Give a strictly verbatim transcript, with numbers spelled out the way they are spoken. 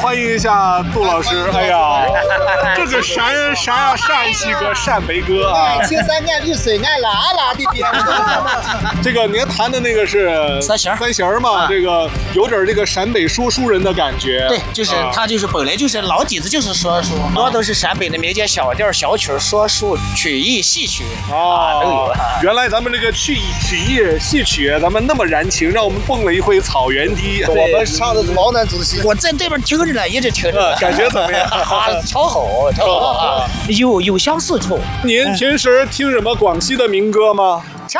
欢迎一下杜老师。哎呀，这个陕陕啊陕西歌、陕北歌啊， 青山暗绿水岸蓝蓝的天。 这个您弹的那个是三弦三弦嘛，这个有点这个陕北说书人的感觉。 对，就是他就是本来就是老底子就是说书，主要都是陕北的民间小调、小曲、说书、曲艺、戏曲啊都有。 原来咱们这个曲艺、曲艺、戏曲，咱们那么燃情，让我们蹦了一回草原梯。 我们唱的是毛南主席， 我在那边听着呢，一直听着， 感觉怎么样？ 超好，超好啊，有有相似处。 您平时听什么广西的民歌吗？